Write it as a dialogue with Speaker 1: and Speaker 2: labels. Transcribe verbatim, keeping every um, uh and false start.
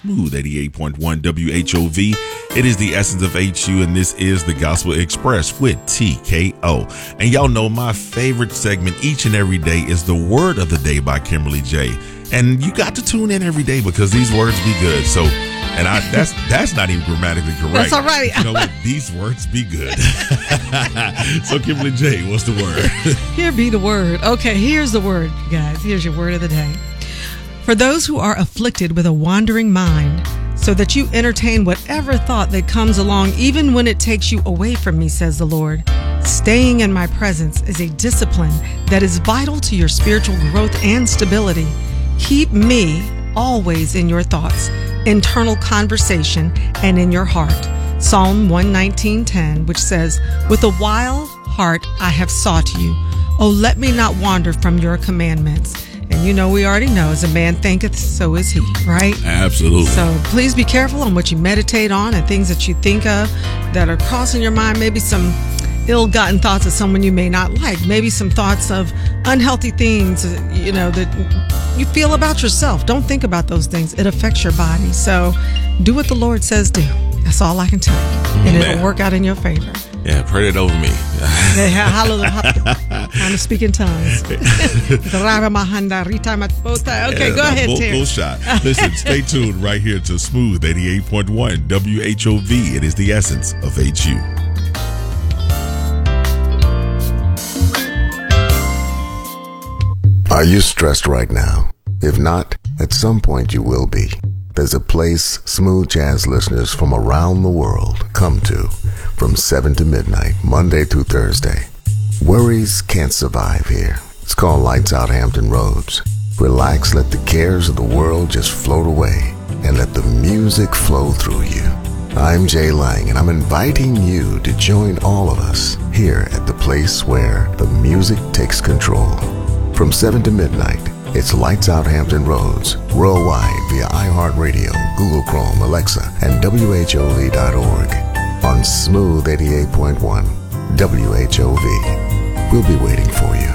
Speaker 1: Smooth eighty-eight point one W H O V. It is the essence of H U, and this is the Gospel Express with T K O. And y'all know my favorite segment each and every day is the Word of the Day by Kimberly J. And you got to tune in every day because these words be good. So, and I that's that's not even grammatically correct.
Speaker 2: That's all right.
Speaker 1: You know what? These words be good. So, Kimberly J, what's the word?
Speaker 2: Here be the word. Okay, here's the word, you guys. Here's your word of the day. For those who are afflicted with a wandering mind, so that you entertain whatever thought that comes along, even when it takes you away from me, says the Lord. Staying in my presence is a discipline that is vital to your spiritual growth and stability. Keep me always in your thoughts, internal conversation, and in your heart. Psalm one nineteen ten, which says, with a wild heart I have sought you. Oh, let me not wander from your commandments. And you know, we already know, as a man thinketh, so is he, right?
Speaker 1: Absolutely.
Speaker 2: So please be careful on what you meditate on and things that you think of that are crossing your mind. Maybe some ill-gotten thoughts of someone you may not like. Maybe some thoughts of unhealthy things, you know, that you feel about yourself. Don't think about those things. It affects your body. So do what the Lord says do. That's all I can tell you. And
Speaker 1: Man.
Speaker 2: It'll work out in your favor.
Speaker 1: Yeah, pray that over me.
Speaker 2: Hallelujah. I'm speaking tongues. Okay,
Speaker 1: Yeah,
Speaker 2: go ahead,
Speaker 1: bull,
Speaker 2: Terry.
Speaker 1: bull shot. Listen, stay tuned right here to Smooth eighty-eight point one W H O V. It is the essence of H U.
Speaker 3: Are you stressed right now? If not, at some point you will be. There's a place smooth jazz listeners from around the world come to from seven to midnight, Monday through Thursday. Worries can't survive here. It's called Lights Out Hampton Roads. Relax, let the cares of the world just float away, and let the music flow through you. I'm Jay Lang, and I'm inviting you to join all of us here at the place where the music takes control. From seven to midnight, it's Lights Out Hampton Roads, worldwide via iHeartRadio, Google Chrome, Alexa, and W H O V dot org on Smooth eighty-eight point one W H O V. We'll be waiting for you.